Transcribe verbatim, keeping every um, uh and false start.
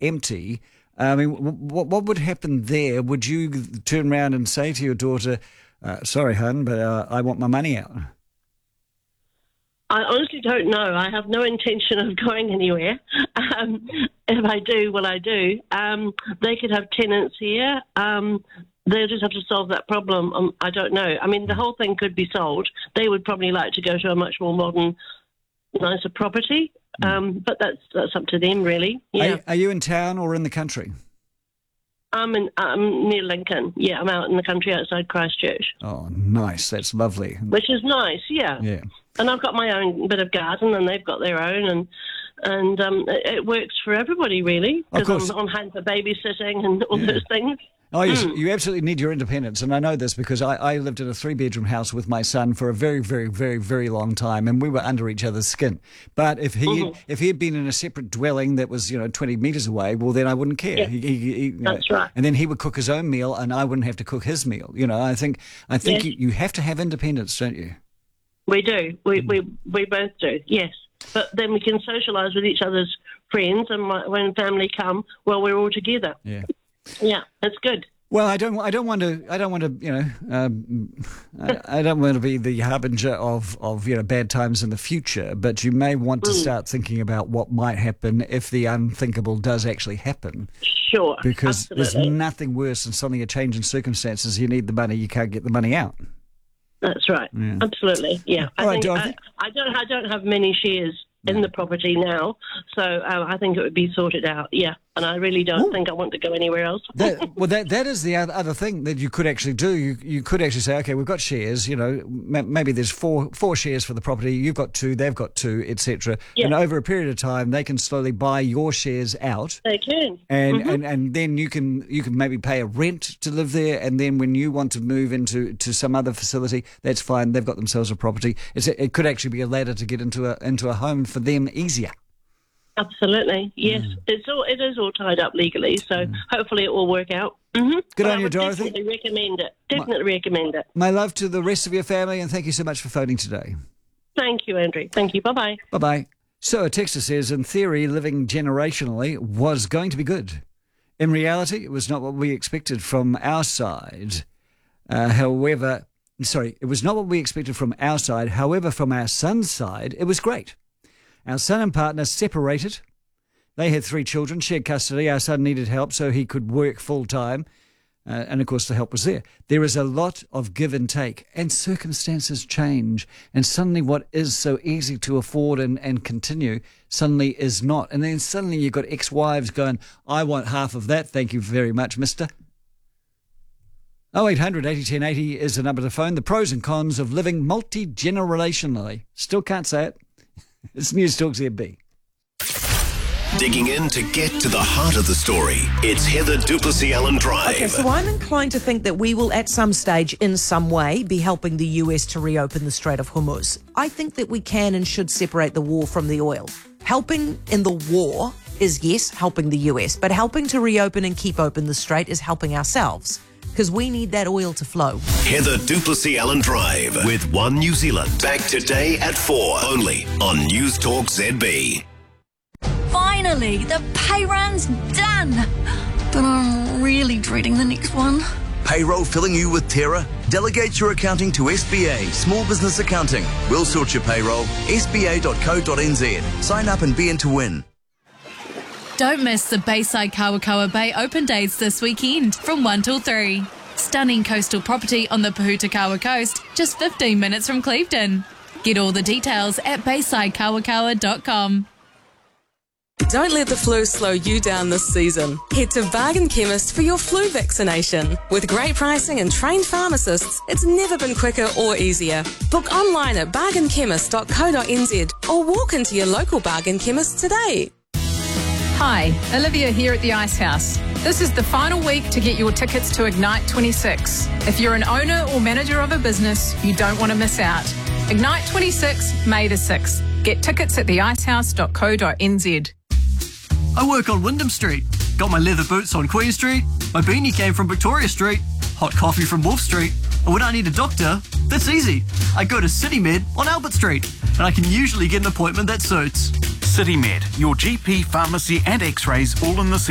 empty. I mean, what what would happen there? Would you turn around and say to your daughter, uh, sorry, hun, but uh, I want my money out? I honestly don't know. I have no intention of going anywhere. Um, if I do, well, I do. Um, they could have tenants here. Um, they'll just have to solve that problem. Um, I don't know. I mean, the whole thing could be sold. They would probably like to go to a much more modern, nicer property. Um, but that's that's up to them, really. Yeah. Are, are you in town or in the country? I'm in I'm near Lincoln. Yeah, I'm out in the country outside Christchurch. Oh, nice. That's lovely. Which is nice, yeah. Yeah. And I've got my own bit of garden, and they've got their own, and and um, it, it works for everybody, really, because I'm on hand for babysitting and all yeah. those things. Oh, yes, mm. you absolutely need your independence, and I know this because I, I lived in a three-bedroom house with my son for a very, very, very, very long time, and we were under each other's skin. But if he mm-hmm. if he had been in a separate dwelling that was, you know, twenty metres away, well, then I wouldn't care. Yeah. He, he, he, you know, That's right. And then he would cook his own meal, and I wouldn't have to cook his meal. You know, I think I think yes. you, you have to have independence, don't you? We do. We mm. we we both do. Yes. But then we can socialise with each other's friends, and when family come, well, we're all together. Yeah. Yeah, that's good. Well, I don't. I don't want to. I don't want to. You know. Um, I, I don't want to be the harbinger of, of you know bad times in the future. But you may want to mm. start thinking about what might happen if the unthinkable does actually happen. Sure. Because absolutely. there's nothing worse than suddenly a change in circumstances. You need the money. You can't get the money out. That's right. Yeah. Absolutely. Yeah. All I right, think Dorothy. I, I don't. I don't have many shares in the property now, so uh, I think it would be sorted out. Yeah, and I really don't Ooh. think I want to go anywhere else. that, well, that that is the other, other thing that you could actually do. You you could actually say, okay, we've got shares. You know, m- maybe there's four four shares for the property. You've got two. They've got two, et cetera. Yeah. And over a period of time, they can slowly buy your shares out. They can, and mm-hmm. and, and then you can you can maybe pay a rent to live there. And then when you want to move into to some other facility, that's fine. They've got themselves a property. It's, it could actually be a ladder to get into a into a home for them easier. Absolutely, yes. Mm. It's all it is all tied up legally, so mm. hopefully it will work out. Mm-hmm. Good but on I you, would Dorothy. Definitely recommend it. Definitely my, recommend it. My love to the rest of your family, and thank you so much for phoning today. Thank you, Andrew. Thank you. Bye bye. Bye bye. So a texter says, in theory, living generationally was going to be good. In reality, it was not what we expected from our side. Uh, however, sorry, it was not what we expected from our side. However, from our son's side, it was great. Our son and partner separated. They had three children, shared custody. Our son needed help so he could work full-time. Uh, and, of course, the help was there. There is a lot of give and take, and circumstances change. And suddenly what is so easy to afford and, and continue suddenly is not. And then suddenly you've got ex-wives going, I want half of that, thank you very much, mister. oh eight hundred eighty ten eighty is the number to phone. The pros and cons of living multi-generationally. Still can't say it. It's News Talk Z B. Digging in to get to the heart of the story. It's Heather Duplessis-Allen Drive. Okay, so I'm inclined to think that we will at some stage, in some way, be helping the U S to reopen the Strait of Hormuz. I think that we can and should separate the war from the oil. Helping in the war is, yes, helping the U S, but helping to reopen and keep open the strait is helping ourselves, because we need that oil to flow. Heather Duplessis-Allen Drive with One New Zealand. Back today at four, only on News Talk Z B. Finally, the pay run's done. But I'm really dreading the next one. Payroll filling you with terror? Delegate your accounting to S B A, Small Business Accounting. We'll sort your payroll. S B A dot co dot n z. Sign up and be in to win. Don't miss the Bayside Kawakawa Bay open days this weekend from one till three. Stunning coastal property on the Pahutakawa coast, just fifteen minutes from Clevedon. Get all the details at bayside kawakawa dot com. Don't let the flu slow you down this season. Head to Bargain Chemist for your flu vaccination. With great pricing and trained pharmacists, it's never been quicker or easier. Book online at bargain chemist dot co dot n z or walk into your local Bargain Chemist today. Hi, Olivia here at the Ice House. This is the final week to get your tickets to Ignite twenty-six. If you're an owner or manager of a business, you don't want to miss out. Ignite twenty-six, May the sixth. Get tickets at the ice house dot co dot n z. I work on Wyndham Street. Got my leather boots on Queen Street. My beanie came from Victoria Street. Hot coffee from Wolf Street. And when I need a doctor, that's easy. I go to CityMed on Albert Street. And I can usually get an appointment that suits. CityMed, your G P, pharmacy and x-rays all in the